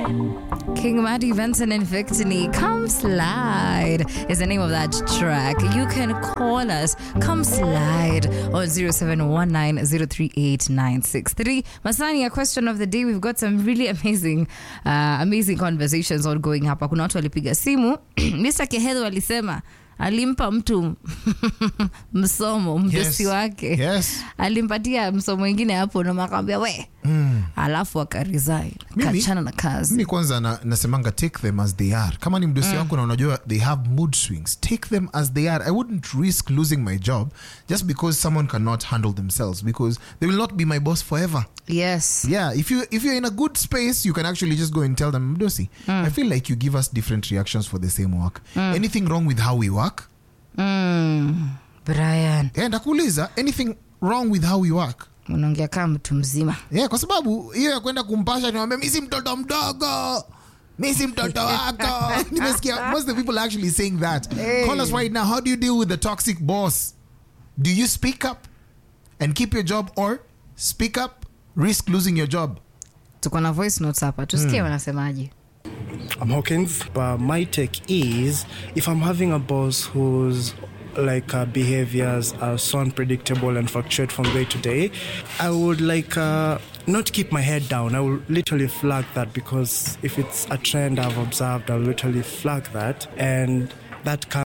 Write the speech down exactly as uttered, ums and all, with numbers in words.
King Maddie, Benson and Victini, Come Slide is the name of that track. You can call us, Come Slide, on zero seven one nine zero three eight nine six three. Masani, a question of the day. We've got some really amazing uh, amazing conversations ongoing hapa. Kuna watu walipiga simu. Mister Kehedho alisema alimpa mtu msomo mdosi yes. wake yes. alimpatia msomo mwingine hapo na makamwambia we mm. alafu akaresign kachana na kazi. Mimi kwanza na, nasemanga take them as they are. Kama ni mdosi mm. wako na unajua they have mood swings, take them as they are. I wouldn't risk losing my job just because someone cannot handle themselves, because they will not be my boss forever. Yes. Yeah, if you if you're in a good space, you can actually just go and tell them, Mdosi, mm. I feel like you give us different reactions for the same work. Mm. Anything wrong with how we work? Mm. Brian. Yeah, ndakuuliza, anything wrong with how we work? Unaongea kama mtu mzima. Yeah, kwa sababu hiyo ya kwenda kumpasha niwaambia mimi si mtoto mdogo. Mimi si mtoto wako. Nimesikia most of the people are actually saying that. Hey. Call us right now. How do you deal with the toxic boss? Do you speak up and keep your job, or speak up, risk losing your job? Tuko na voice notes hapa. Tusikie wanasemaje. I'm Hawkins, but my take is if I'm having a boss whose like uh, behaviors are so unpredictable and fluctuate from day to day, I would like uh, not keep my head down. I will literally flag that, because if it's a trend I've observed, I'll literally flag that, and that can